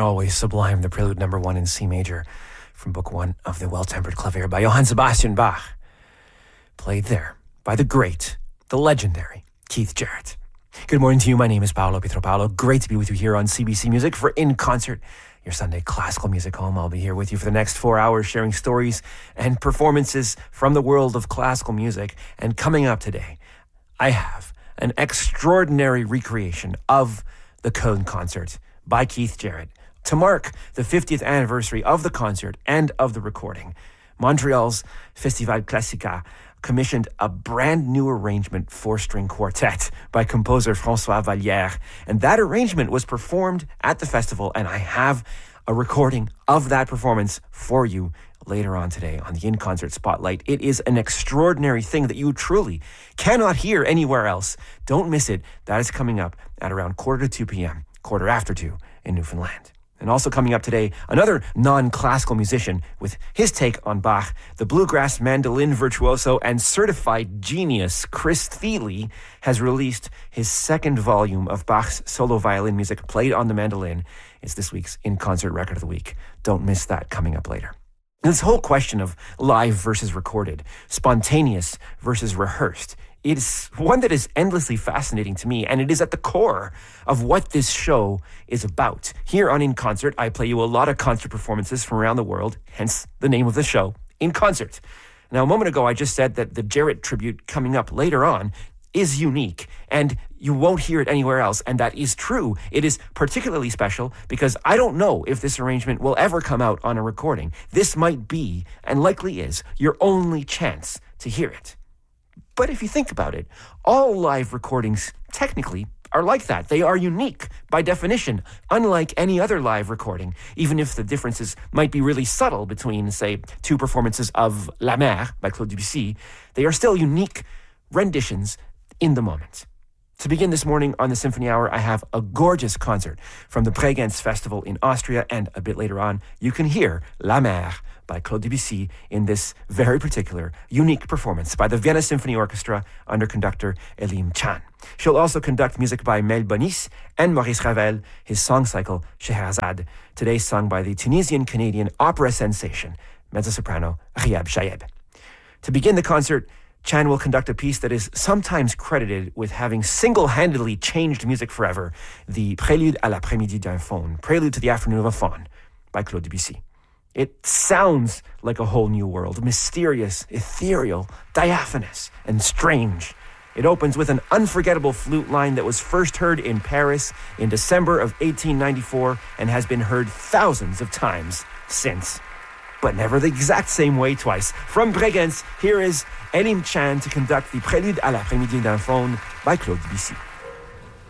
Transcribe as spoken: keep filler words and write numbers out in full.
Always sublime, the prelude number one in C major from book one of the Well-Tempered Clavier by Johann Sebastian Bach. Played there by the great, the legendary Keith Jarrett. Good morning to you. My name is Paolo Pietropalo. Great to be with you here on C B C Music for In Concert, your Sunday classical music home. I'll be here with you for the next four hours sharing stories and performances from the world of classical music. And coming up today, I have an extraordinary recreation of the Köln concert by Keith Jarrett. To mark the fiftieth anniversary of the concert and of the recording, Montreal's Festival Classica commissioned a brand new arrangement four-string quartet by composer François Vallière. And that arrangement was performed at the festival, and I have a recording of that performance for you later on today on the In Concert Spotlight. It is an extraordinary thing that you truly cannot hear anywhere else. Don't miss it. That is coming up at around quarter to two p.m., quarter after two in Newfoundland. And also coming up today, another non-classical musician with his take on Bach, the bluegrass mandolin virtuoso and certified genius Chris Thile has released his second volume of Bach's solo violin music played on the mandolin. It's this week's In Concert Record of the Week. Don't miss that coming up later. And this whole question of live versus recorded, spontaneous versus rehearsed, it is one that is endlessly fascinating to me, and it is at the core of what this show is about. Here on In Concert, I play you a lot of concert performances from around the world, hence the name of the show, In Concert. Now, a moment ago, I just said that the Jarrett tribute coming up later on is unique, and you won't hear it anywhere else, and that is true. It is particularly special because I don't know if this arrangement will ever come out on a recording. This might be, and likely is, your only chance to hear it. But if you think about it, all live recordings technically are like that. They are unique by definition, unlike any other live recording, even if the differences might be really subtle between, say, two performances of La Mer by Claude Debussy. They are still unique renditions in the moment. To begin this morning on the Symphony Hour, I have a gorgeous concert from the Bregenz Festival in Austria, and a bit later on, you can hear La Mer by Claude Debussy in this very particular, unique performance by the Vienna Symphony Orchestra under conductor Elim Chan. She'll also conduct music by Mel Bonis and Maurice Ravel, his song cycle Scheherazade, today sung by the Tunisian-Canadian opera sensation, mezzo-soprano Rhiab Shayeb. To begin the concert, Chan will conduct a piece that is sometimes credited with having single-handedly changed music forever, the Prélude à l'après-midi d'un faune, Prelude to the Afternoon of a Faun by Claude Debussy. It sounds like a whole new world, mysterious, ethereal, diaphanous, and strange. It opens with an unforgettable flute line that was first heard in Paris in December of eighteen ninety-four and has been heard thousands of times since. But never the exact same way twice. From Bregenz, here is Elim Chan to conduct the Prélude à l'après-midi d'un faune by Claude Debussy.